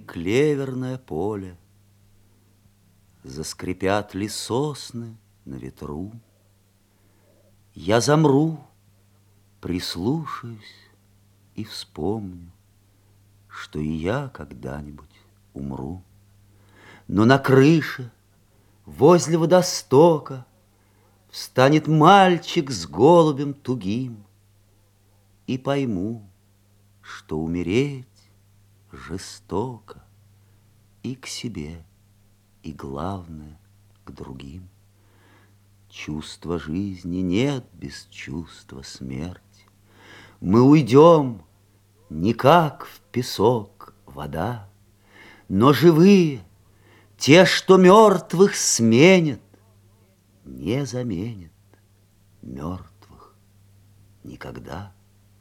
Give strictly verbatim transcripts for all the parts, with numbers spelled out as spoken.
клеверное поле, заскрипят ли сосны на ветру. Я замру, прислушаюсь и вспомню, что и я когда-нибудь умру. Но на крыше, возле водостока, встанет мальчик с голубем тугим, и пойму, что умереть жестоко и к себе, и, главное, к другим. Чувства жизни нет без чувства смерти. Мы уйдем не как в песок вода, но живые, те, что мертвых сменят, не заменят мертвых никогда.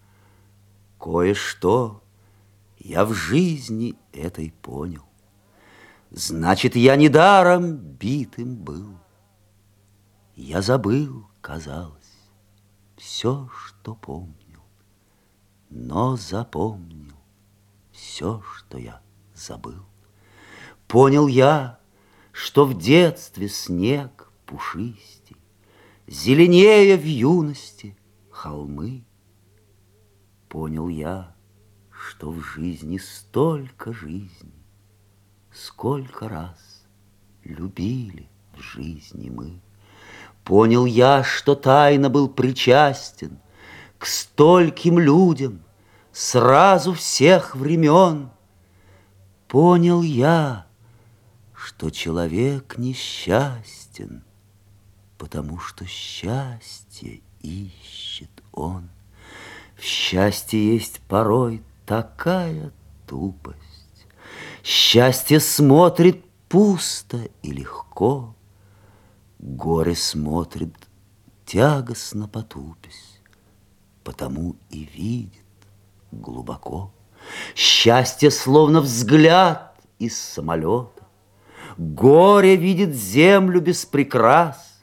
Кое-что я в жизни этой понял. Значит, я недаром битым был. Я забыл, казалось, все, что помнил, но запомнил все, что я забыл. Понял я, что в детстве снег пушистей, зеленее в юности холмы. Понял я, что в жизни столько жизней, сколько раз любили в жизни мы. Понял я, что тайно был причастен к стольким людям сразу всех времен. Понял я, что человек несчастен, потому что счастье ищет он. В счастье есть порой такая тупость. Счастье смотрит пусто и легко, горе смотрит тягостно потупясь, потому и видит глубоко. Счастье словно взгляд из самолета, горе видит землю без прикрас.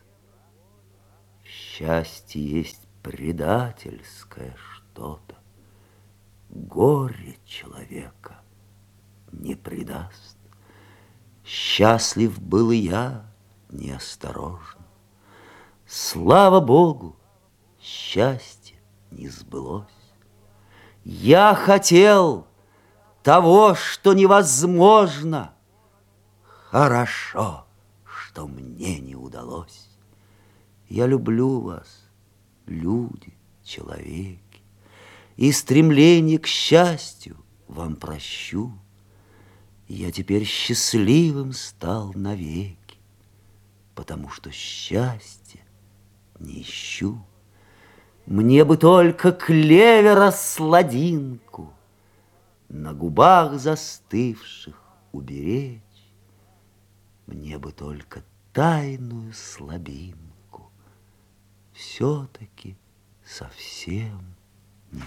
Счастье есть предательское что-то, горе человека не предаст. Счастлив был и я неосторожно. Слава Богу, счастье не сбылось. Я хотел того, что невозможно. Хорошо, что мне не удалось. Я люблю вас, люди, человеки, и стремление к счастью вам прощу. Я теперь счастливым стал навеки, потому что счастья не ищу. Мне бы только клевера сладинку на губах застывших уберечь. Мне бы только тайную слабинку все-таки совсем